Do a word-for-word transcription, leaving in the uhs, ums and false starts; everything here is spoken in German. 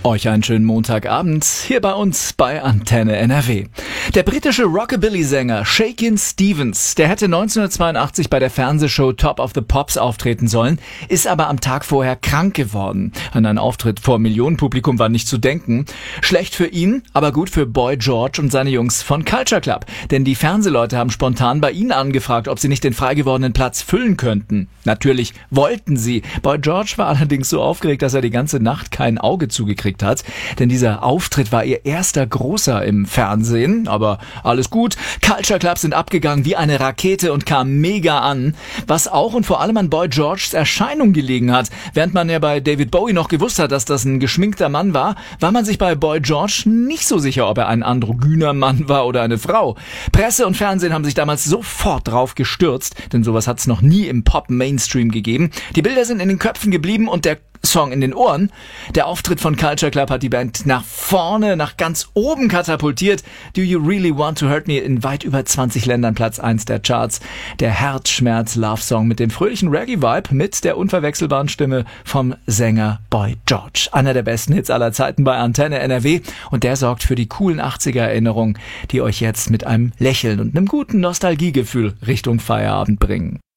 Euch einen schönen Montagabend hier bei uns bei Antenne N R W. Der britische Rockabilly-Sänger Shakin' Stevens, der hätte neunzehnhundertzweiundachtzig bei der Fernsehshow Top of the Pops auftreten sollen, ist aber am Tag vorher krank geworden. An einen Auftritt vor Millionenpublikum war nicht zu denken. Schlecht für ihn, aber gut für Boy George und seine Jungs von Culture Club. Denn die Fernsehleute haben spontan bei ihnen angefragt, ob sie nicht den frei gewordenen Platz füllen könnten. Natürlich wollten sie. Boy George war allerdings so aufgeregt, dass er die ganze Nacht kein Auge zugekriegt hat, denn dieser Auftritt war ihr erster großer im Fernsehen, aber alles gut. Culture Club sind abgegangen wie eine Rakete und kamen mega an, was auch und vor allem an Boy Georges Erscheinung gelegen hat. Während man ja bei David Bowie noch gewusst hat, dass das ein geschminkter Mann war, war man sich bei Boy George nicht so sicher, ob er ein androgyner Mann war oder eine Frau. Presse und Fernsehen haben sich damals sofort drauf gestürzt, denn sowas hat es noch nie im Pop-Mainstream gegeben. Die Bilder sind in den Köpfen geblieben und der Song in den Ohren. Der Auftritt von Culture Club hat die Band nach vorne, nach ganz oben katapultiert. Do You Really Want to Hurt Me in weit über zwanzig Ländern Platz eins der Charts. Der Herzschmerz-Love-Song mit dem fröhlichen Reggae-Vibe mit der unverwechselbaren Stimme vom Sänger Boy George. Einer der besten Hits aller Zeiten bei Antenne N R W und der sorgt für die coolen achtziger-Erinnerungen, die euch jetzt mit einem Lächeln und einem guten Nostalgiegefühl Richtung Feierabend bringen.